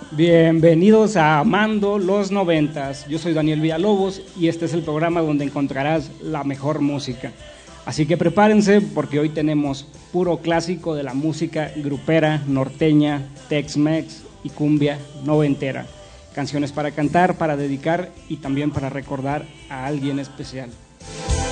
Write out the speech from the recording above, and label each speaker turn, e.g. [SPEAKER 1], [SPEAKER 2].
[SPEAKER 1] Bienvenidos a Amando los 90s. Yo soy Daniel Villalobos y este es el programa donde encontrarás la mejor música. Así que prepárense porque hoy tenemos puro clásico de la música grupera, norteña, Tex-Mex y cumbia noventera. Canciones para cantar, para dedicar y también para recordar a alguien especial.